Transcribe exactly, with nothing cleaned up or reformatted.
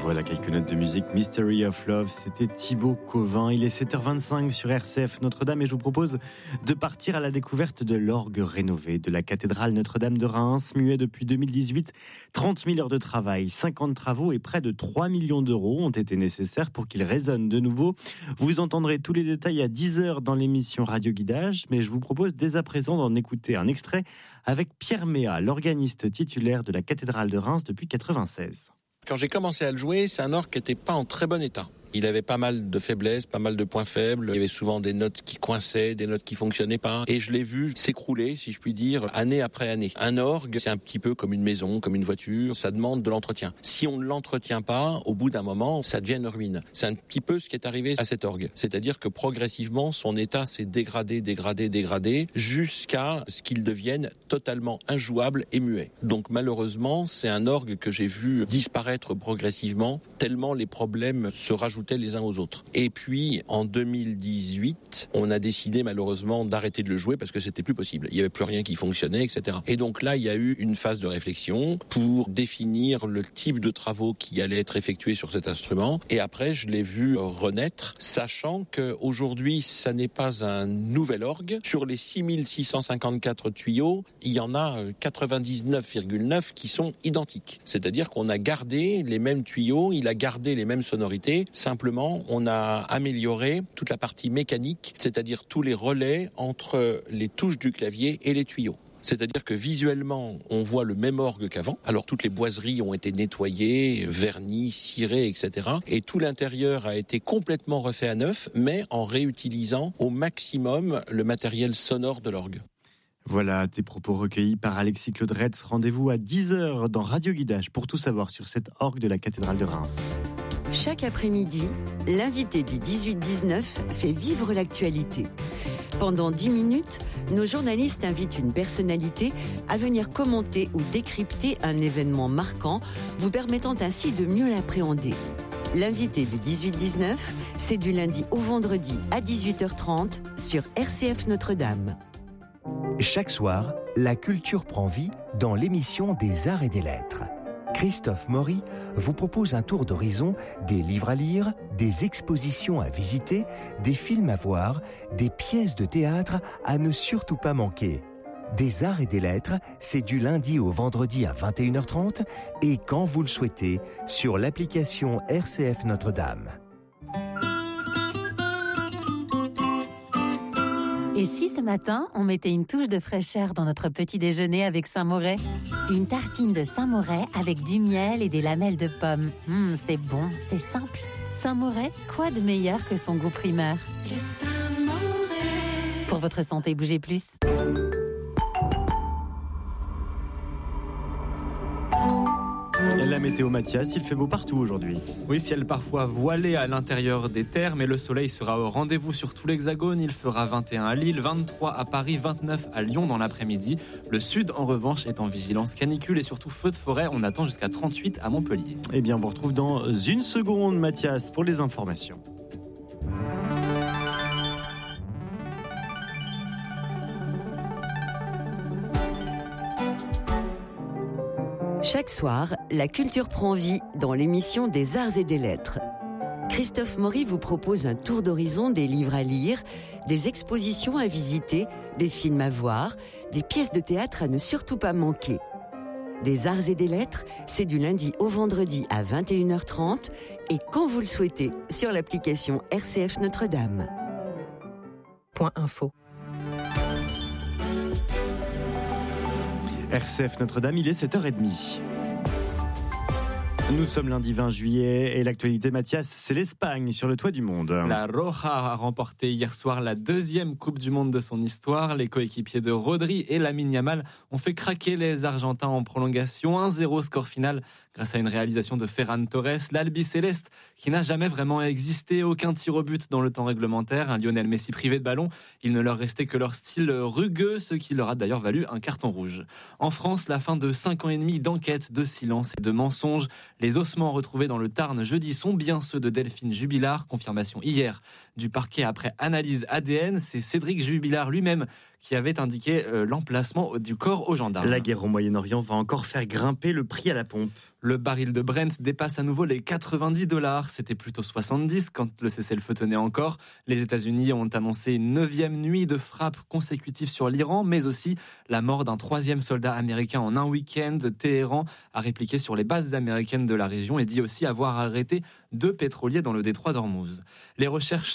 Voilà quelques notes de musique. Mystery of Love, c'était Thibaut Covin. Il est sept heures vingt-cinq sur R C F Notre-Dame et je vous propose de partir à la découverte de l'orgue rénové de la cathédrale Notre-Dame de Reims, muet depuis deux mille dix-huit. trente mille heures de travail, cinquante travaux et près de trois millions d'euros ont été nécessaires pour qu'il résonne de nouveau. Vous entendrez tous les détails à dix heures dans l'émission Radio Guidage, mais je vous propose dès à présent d'en écouter un extrait avec Pierre Méat, l'organiste titulaire de la cathédrale de Reims depuis quatre-vingt-seize. Quand j'ai commencé à le jouer, c'est un orgue qui n'était pas en très bon état. Il avait pas mal de faiblesses, pas mal de points faibles. Il y avait souvent des notes qui coinçaient, des notes qui fonctionnaient pas. Et je l'ai vu s'écrouler, si je puis dire, année après année. Un orgue, c'est un petit peu comme une maison, comme une voiture. Ça demande de l'entretien. Si on ne l'entretient pas, au bout d'un moment, ça devient une ruine. C'est un petit peu ce qui est arrivé à cet orgue. C'est-à-dire que progressivement, son état s'est dégradé, dégradé, dégradé, jusqu'à ce qu'il devienne totalement injouable et muet. Donc malheureusement, c'est un orgue que j'ai vu disparaître progressivement, tellement les problèmes se rajoutaient les uns aux autres. Et puis, en deux mille dix-huit, on a décidé malheureusement d'arrêter de le jouer parce que c'était plus possible. Il n'y avait plus rien qui fonctionnait, et cetera. Et donc là, il y a eu une phase de réflexion pour définir le type de travaux qui allaient être effectués sur cet instrument. Et après, je l'ai vu renaître, sachant qu'aujourd'hui, ça n'est pas un nouvel orgue. Sur les six mille six cent cinquante-quatre tuyaux, il y en a quatre-vingt-dix-neuf virgule neuf qui sont identiques. C'est-à-dire qu'on a gardé les mêmes tuyaux, il a gardé les mêmes sonorités. Simplement, on a amélioré toute la partie mécanique, c'est-à-dire tous les relais entre les touches du clavier et les tuyaux. C'est-à-dire que visuellement, on voit le même orgue qu'avant. Alors toutes les boiseries ont été nettoyées, vernies, cirées, et cetera. Et tout l'intérieur a été complètement refait à neuf, mais en réutilisant au maximum le matériel sonore de l'orgue. Voilà, tes propos recueillis par Alexis Claudretz. Rendez-vous à dix heures dans Radio Guidage pour tout savoir sur cette orgue de la cathédrale de Reims. Chaque après-midi, l'invité du dix-huit dix-neuf fait vivre l'actualité. Pendant dix minutes, nos journalistes invitent une personnalité à venir commenter ou décrypter un événement marquant, vous permettant ainsi de mieux l'appréhender. L'invité du dix-huit dix-neuf, c'est du lundi au vendredi à dix-huit heures trente sur R C F Notre-Dame. Chaque soir, la culture prend vie dans l'émission des Arts et des Lettres. Christophe Maury vous propose un tour d'horizon des livres à lire, des expositions à visiter, des films à voir, des pièces de théâtre à ne surtout pas manquer. Des Arts et des Lettres, c'est du lundi au vendredi à vingt et une heures trente et quand vous le souhaitez, sur l'application R C F Notre-Dame. Et si ce matin, on mettait une touche de fraîcheur dans notre petit déjeuner avec Saint-Moret ? Une tartine de Saint-Moret avec du miel et des lamelles de pommes. Mmh, c'est bon, c'est simple. Saint-Moret, quoi de meilleur que son goût primaire ? Le Saint-Moret. Pour votre santé, bougez plus. La météo Mathias, il fait beau partout aujourd'hui. Oui, ciel parfois voilé à l'intérieur des terres, mais le soleil sera au rendez-vous sur tout l'Hexagone. Il fera vingt et un à Lille, vingt-trois à Paris, vingt-neuf à Lyon dans l'après-midi. Le sud, en revanche, est en vigilance canicule et surtout feu de forêt. On attend jusqu'à trente-huit à Montpellier. Eh bien, on vous retrouve dans une seconde, Mathias, pour les informations. Chaque soir, la culture prend vie dans l'émission des Arts et des Lettres. Christophe Maury vous propose un tour d'horizon des livres à lire, des expositions à visiter, des films à voir, des pièces de théâtre à ne surtout pas manquer. Des Arts et des Lettres, c'est du lundi au vendredi à vingt et une heures trente et quand vous le souhaitez sur l'application R C F Notre-Dame. Point info. R C F Notre-Dame, il est sept heures trente. Nous sommes lundi vingt juillet et l'actualité, Mathias, c'est l'Espagne sur le toit du monde. La Roja a remporté hier soir la deuxième Coupe du Monde de son histoire. Les coéquipiers de Rodri et Lamine Yamal ont fait craquer les Argentins en prolongation. un zéro score final grâce à une réalisation de Ferran Torres. L'Albiceleste qui n'a jamais vraiment existé, aucun tir au but dans le temps réglementaire. Un Lionel Messi privé de ballon. Il ne leur restait que leur style rugueux, ce qui leur a d'ailleurs valu un carton rouge. En France, la fin de cinq ans et demi d'enquête, de silence et de mensonges. Les ossements retrouvés dans le Tarn jeudi sont bien ceux de Delphine Jubilard. Confirmation hier du parquet après analyse A D N. C'est Cédric Jubilard lui-même qui avait indiqué euh, l'emplacement du corps aux gendarmes. La guerre au Moyen-Orient va encore faire grimper le prix à la pompe. Le baril de Brent dépasse à nouveau les quatre-vingt-dix dollars. C'était plutôt soixante-dix quand le cessez-le-feu tenait encore. Les États-Unis ont annoncé une neuvième nuit de frappes consécutives sur l'Iran, mais aussi la mort d'un troisième soldat américain en un week-end. Téhéran a répliqué sur les bases américaines de la région et dit aussi avoir arrêté deux pétroliers dans le détroit d'Ormuz. Les recherches